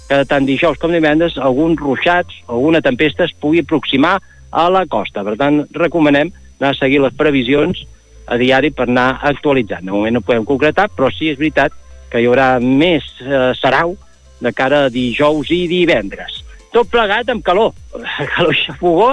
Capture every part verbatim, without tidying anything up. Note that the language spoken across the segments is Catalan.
que tant dijous com divendres alguns ruixats, alguna tempesta es pugui aproximar a la costa. Per tant, recomanem anar a seguir les previsions a diari per anar actualitzant. De moment no podem concretar, però sí és veritat que hi haurà més eh, sarau de cara a dijous i divendres. Tot plegat amb calor. Calor i xafogó.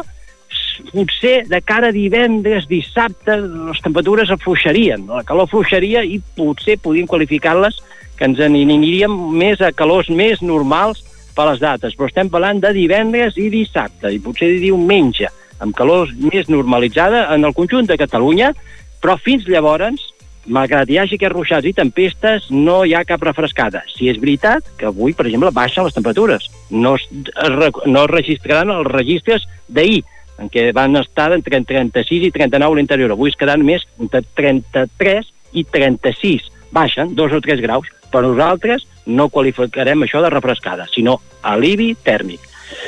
Potser de cara a divendres, dissabte, les temperatures afluixarien. La calor afluixaria i potser podríem qualificar-les que ens aniríem més a calors més normals per les dates, però estem parlant de divendres i dissabte, i potser de diumenge, amb calor més normalitzada en el conjunt de Catalunya, però fins llavors, malgrat hi hagi aquests ruixats i tempestes, no hi ha cap refrescada. Si és veritat que avui, per exemple, baixen les temperatures, no es, no es registraran els registres d'ahir, en què van estar entre trenta-sis i trenta-nou a l'interior. Avui es quedaran més entre trenta-tres i trenta-sis. Baixen dos o tres graus. Per nosaltres no qualificarem això de refrescada, sinó alivi tèrmic.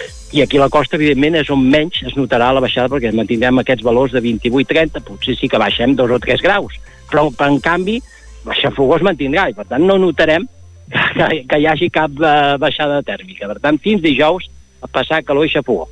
I aquí a la costa, evidentment, és on menys es notarà la baixada, perquè mantindrem aquests valors de vint-i-vuit a trenta, potser sí que baixem dos o tres graus, però en canvi, el xafogó es mantindrà, i per tant no notarem que, que hi hagi cap uh, baixada tèrmica. Per tant, fins dijous, a passar calor i xafogó.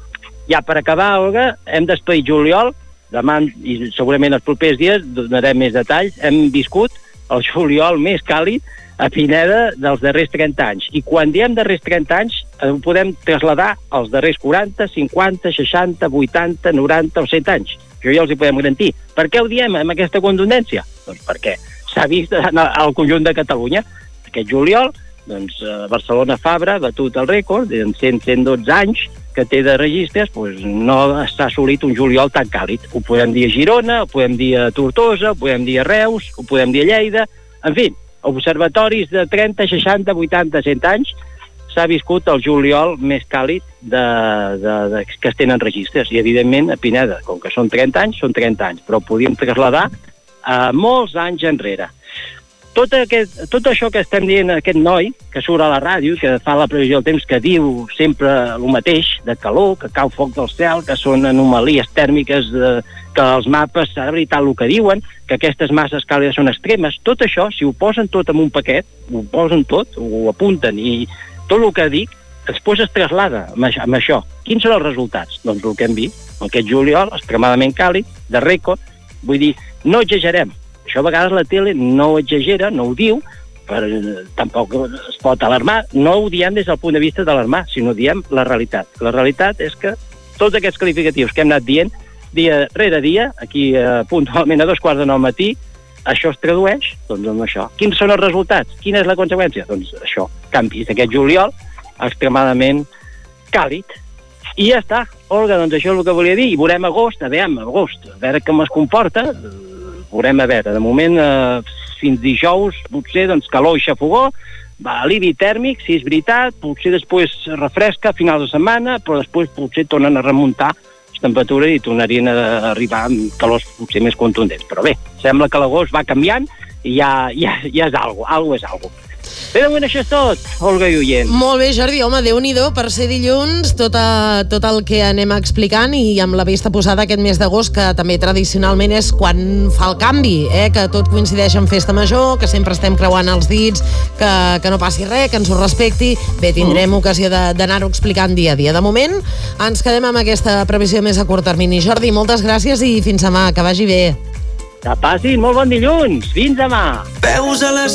Ja per acabar, Olga, hem despedit juliol, demà i segurament els propers dies donarem més detalls. Hem viscut el juliol més càlid a Pineda dels darrers trenta anys. I quan diem darrers trenta anys, ho podem traslladar als darrers quaranta, cinquanta, seixanta, vuitanta, noranta o cent anys. Això ja els hi podem garantir. Per què ho diem amb aquesta contundència? Doncs perquè s'ha vist al conjunt de Catalunya. Aquest juliol, doncs, Barcelona Fabra ha batut el rècord en cent a cent dotze anys que té de registres, doncs no s'ha assolit un juliol tan càlid. Ho podem dir a Girona, ho podem dir a Tortosa, ho podem dir a Reus, ho podem dir a Lleida, en fi, observatoris de trenta, seixanta, vuitanta, cent anys s'ha viscut el juliol més càlid de, de, de, que es tenen registres. I, evidentment, a Pineda, com que són trenta anys, són trenta anys, però ho podíem traslladar a molts anys enrere. Tot, aquest, tot això que estem dient a aquest noi, que surt a la ràdio, que fa la previsió del temps, que diu sempre el mateix, de calor, que cau foc del cel, que són anomalies tèrmiques, de, que els mapes, a veritat, el que diuen, que aquestes masses càlides són extremes, tot això, si ho posen tot en un paquet, ho posen tot, ho apunten, i tot el que dic, després es traslada amb això. Quins són els resultats? Doncs el que hem vist, aquest juliol, extremadament càlid, de rècord, vull dir, no exagerem. Això a vegades la tele no ho exagera, no ho diu, però tampoc es pot alarmar. No ho diem des del punt de vista d'alarmar, sinó diem la realitat. La realitat és que tots aquests qualificatius que hem anat dient, dia rere dia, aquí eh, puntualment a dos quarts de nou al matí, això es tradueix doncs, amb això. Quins són els resultats? Quina és la conseqüència? Doncs això, canvis d'aquest juliol extremadament càlid. I ja està, Olga, doncs això és el que volia dir. I veurem agost, a veure, agost, a veure com es comporta. Veurem a veure, de moment eh, fins dijous potser doncs, calor i xafogó, va, alivi tèrmic, si és veritat, potser després refresca a finals de setmana, però després potser tornen a remuntar les temperatures i tornarien a arribar amb calors potser més contundents. Però bé, sembla que l'agost va canviant i ja, ja, ja és algo, algo és algo. Bé, de moment això és tot, Olga i oient. Molt bé, Jordi, home, Déu-n'hi-do, per ser dilluns, tot, a, tot el que anem explicant i amb la vista posada aquest mes d'agost, que també tradicionalment és quan fa el canvi, eh? Que tot coincideix en festa major, que sempre estem creuant els dits, que, que no passi res, que ens ho respecti. Bé, tindrem mm. ocasió d'anar-ho explicant dia a dia. De moment, ens quedem amb aquesta previsió més a curt termini. Jordi, moltes gràcies i fins demà, que vagi bé. Que passin molt bon dilluns. Fins demà. Veus a les